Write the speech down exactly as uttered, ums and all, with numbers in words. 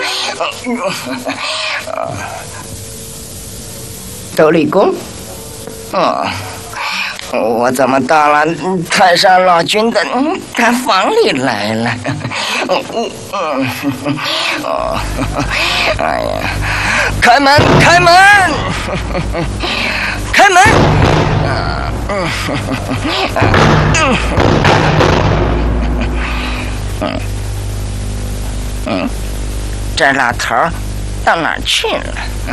周立功，哦，我怎么到了太上老君的他房里来了？嗯嗯哦，哎呀，开门，开门，开门！啊嗯嗯嗯嗯，这老头到哪儿去了？